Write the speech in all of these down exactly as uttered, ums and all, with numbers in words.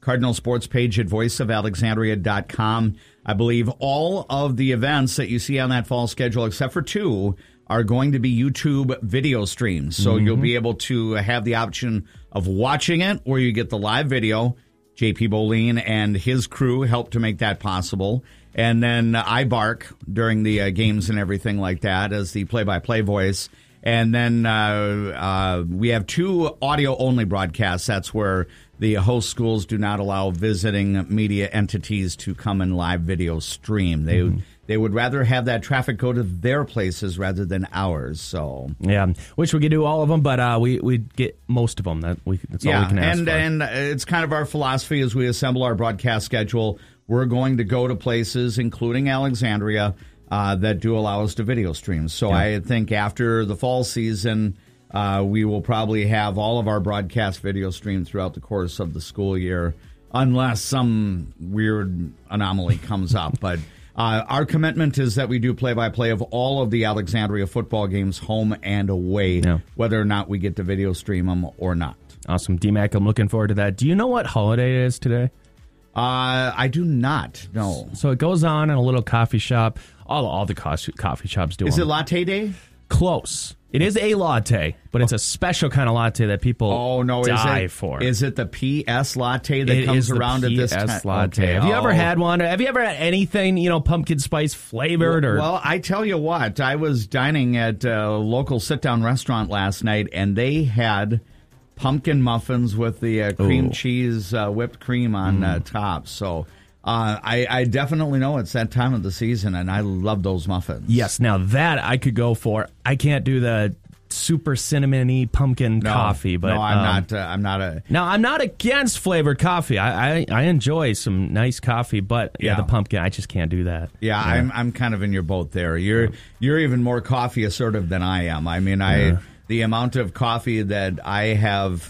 Cardinal Sports page at voice of alexandria dot com. I believe all of the events that you see on that fall schedule, except for two, are going to be YouTube video streams. So mm-hmm. you'll be able to have the option of watching it, or you get the live video. J P Bolin and his crew helped to make that possible. And then I bark during the uh, games and everything like that as the play-by-play voice. And then uh, uh, we have two audio-only broadcasts. That's where the host schools do not allow visiting media entities to come and live video stream. They mm-hmm. they would rather have that traffic go to their places rather than ours. So yeah, wish we could do all of them, but uh, we we get most of them. That we that's yeah, all we can ask and for. and it's kind of our philosophy as we assemble our broadcast schedule. We're going to go to places, including Alexandria, uh, that do allow us to video stream. So yeah. I think after the fall season, uh, we will probably have all of our broadcast video streamed throughout the course of the school year, unless some weird anomaly comes up. But uh, our commitment is that we do play-by-play of all of the Alexandria football games, home and away, yeah. whether or not we get to video stream them or not. Awesome. D-Mac, I'm looking forward to that. Do you know what holiday it is today? Uh, I do not, no. So it goes on in a little coffee shop. All all the coffee shops do. Is them. it latte day? Close. It is a latte, but it's a special kind of latte that people oh, no, die is it, for. Is it the P S latte that it comes around P S at this time? latte. Okay. Have you oh. ever had one? Have you ever had anything, you know, pumpkin spice flavored? Well, or well, I tell you what, I was dining at a local sit-down restaurant last night, and they had pumpkin muffins with the uh, cream Ooh. cheese uh, whipped cream on mm. uh, top. So uh, I, I definitely know it's that time of the season, and I love those muffins. Yes, now that I could go for. I can't do the super cinnamony pumpkin no, coffee, but no, I'm um, not. Uh, I'm not a. Now I'm not against flavored coffee. I, I, I enjoy some nice coffee, but yeah, yeah, the pumpkin, I just can't do that. Yeah, yeah, I'm I'm kind of in your boat there. You're yeah. you're even more coffee assertive than I am. I mean, I yeah. the amount of coffee that I have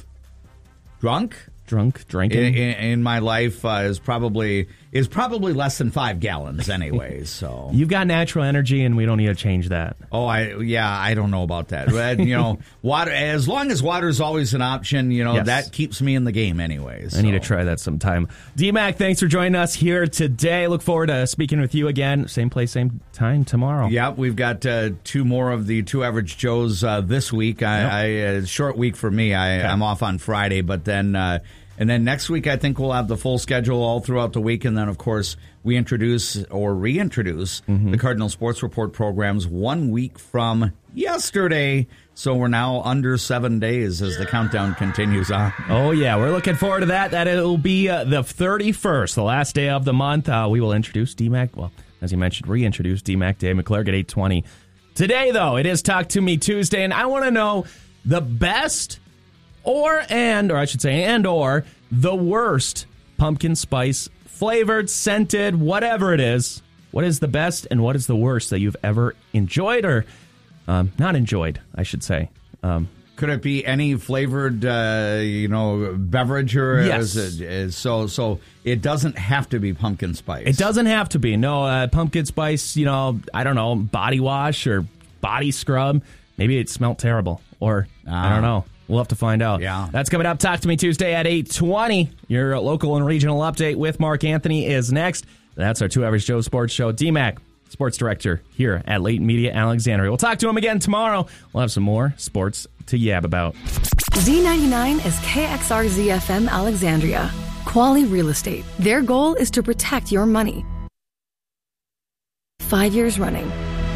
drunk. Drunk, drinking in, in, in my life uh, is probably is probably less than five gallons, anyways. So you've got natural energy, and we don't need to change that. Oh, I yeah, I don't know about that. But, you know, water. As long as water is always an option, you know, yes. that keeps me in the game, anyways. I so. need to try that sometime. D-Mac, thanks for joining us here today. Look forward to speaking with you again, same place, same time tomorrow. Yeah, we've got uh, two more of the Two Average Joes uh, this week. I, yep. I uh, short week for me. I, okay. I'm off on Friday, but then. Uh, And then next week, I think we'll have the full schedule all throughout the week. And then, of course, we introduce or reintroduce mm-hmm. the Cardinal Sports Report programs one week from yesterday. So we're now under seven days as the countdown continues on. Oh, yeah. We're looking forward to that. That it'll be uh, the thirty-first, the last day of the month. Uh, we will introduce D-Mac. Well, as you mentioned, reintroduce D-Mac Dave McClurg at eight twenty. Today, though, it is Talk to Me Tuesday. And I want to know the best... Or, and, or I should say, and, or, the worst pumpkin spice flavored, scented, whatever it is. What is the best and what is the worst that you've ever enjoyed or um, not enjoyed, I should say. Um, Could it be any flavored, uh, you know, beverage? Or yes. Is it, is, so, so it doesn't have to be pumpkin spice. It doesn't have to be. No, uh, pumpkin spice, you know, I don't know, body wash or body scrub. Maybe it smelled terrible or ah. I don't know. We'll have to find out. Yeah. That's coming up. Talk to Me Tuesday at eight twenty. Your local and regional update with Mark Anthony is next. That's our Two Average Joe Sports Show. D-Mac, sports director here at Leighton Media Alexandria. We'll talk to him again tomorrow. We'll have some more sports to yab about. Z ninety-nine is K X R Z F M Alexandria. Quality Real Estate. Their goal is to protect your money. Five years running.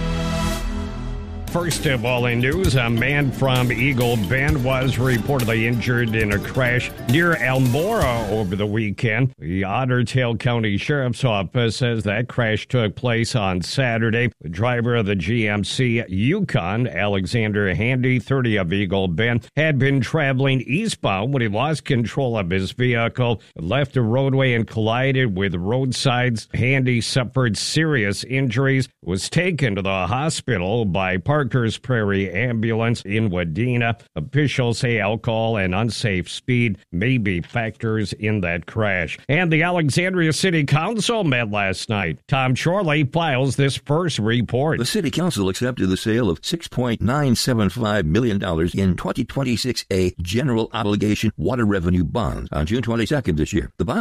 First of all in news, a man from Eagle Bend was reportedly injured in a crash near Elmora over the weekend. The Otter Tail County Sheriff's Office says that crash took place on Saturday. The driver of the G M C Yukon, Alexander Handy, thirty of Eagle Bend, had been traveling eastbound when he lost control of his vehicle, left the roadway and collided with roadsides. Handy suffered serious injuries, was taken to the hospital by Parker's Prairie Ambulance in Wadena. Officials say alcohol and unsafe speed may be factors in that crash. And the Alexandria City Council met last night. Tom Chorley files this first report. The City Council accepted the sale of six point nine seven five million dollars in twenty twenty-six A general obligation water revenue bonds on June twenty-second this year. The bond